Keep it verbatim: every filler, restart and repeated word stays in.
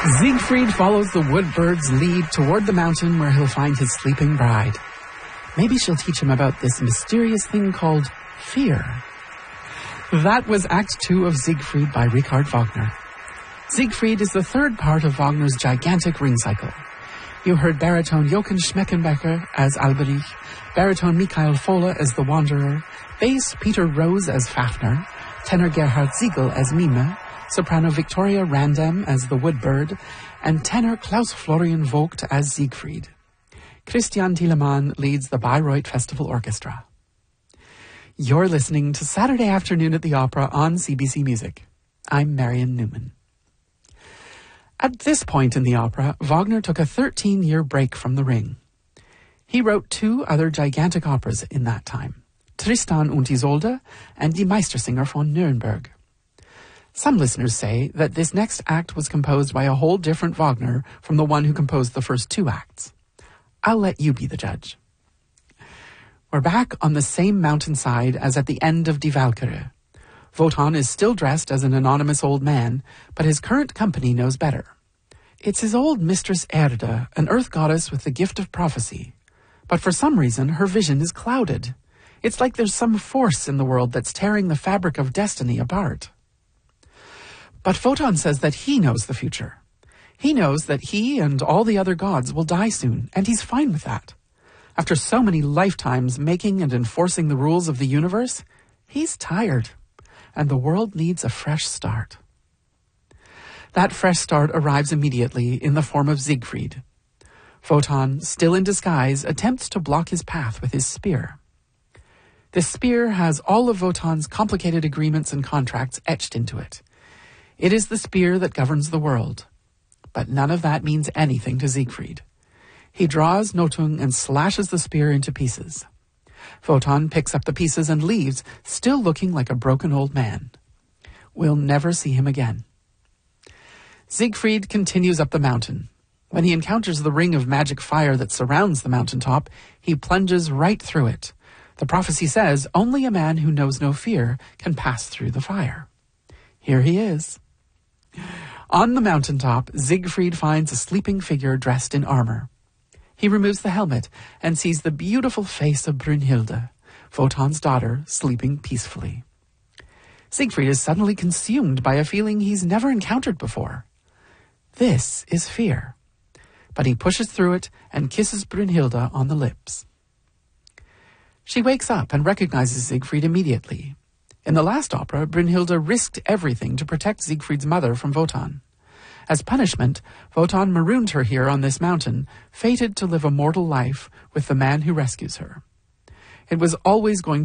Siegfried follows the woodbird's lead toward the mountain where he'll find his sleeping bride. Maybe she'll teach him about this mysterious thing called fear. That was Act Two of Siegfried by Richard Wagner. Siegfried is the third part of Wagner's gigantic ring cycle. You heard baritone Jochen Schmeckenbecker as Alberich, baritone Michael Fohle as the Wanderer, bass Peter Rose as Fafner, tenor Gerhard Siegel as Mime, soprano Victoria Randem as the Woodbird, and tenor Klaus Florian Vogt as Siegfried. Christian Thielemann leads the Bayreuth Festival Orchestra. You're listening to Saturday Afternoon at the Opera on C B C Music. I'm Marion Newman. At this point in the opera, Wagner took a thirteen-year break from the Ring. He wrote two other gigantic operas in that time, Tristan und Isolde and Die Meistersinger von Nürnberg. Some listeners say that this next act was composed by a whole different Wagner from the one who composed the first two acts. I'll let you be the judge. We're back on the same mountainside as at the end of Die Walküre. Wotan is still dressed as an anonymous old man, but his current company knows better. It's his old mistress Erda, an earth goddess with the gift of prophecy. But for some reason, her vision is clouded. It's like there's some force in the world that's tearing the fabric of destiny apart. But Wotan says that he knows the future. He knows that he and all the other gods will die soon, and he's fine with that. After so many lifetimes making and enforcing the rules of the universe, he's tired, and the world needs a fresh start. That fresh start arrives immediately in the form of Siegfried. Wotan, still in disguise, attempts to block his path with his spear. This spear has all of Wotan's complicated agreements and contracts etched into it. It is the spear that governs the world. But none of that means anything to Siegfried. He draws Nothung and slashes the spear into pieces. Wotan picks up the pieces and leaves, still looking like a broken old man. We'll never see him again. Siegfried continues up the mountain. When he encounters the ring of magic fire that surrounds the mountaintop, he plunges right through it. The prophecy says only a man who knows no fear can pass through the fire. Here he is. On the mountaintop, Siegfried finds a sleeping figure dressed in armor. He removes the helmet and sees the beautiful face of Brünnhilde, Wotan's daughter, sleeping peacefully. Siegfried is suddenly consumed by a feeling he's never encountered before. This is fear. But he pushes through it and kisses Brünnhilde on the lips. She wakes up and recognizes Siegfried immediately. In the last opera, Brünnhilde risked everything to protect Siegfried's mother from Wotan. As punishment, Wotan marooned her here on this mountain, fated to live a mortal life with the man who rescues her. It was always going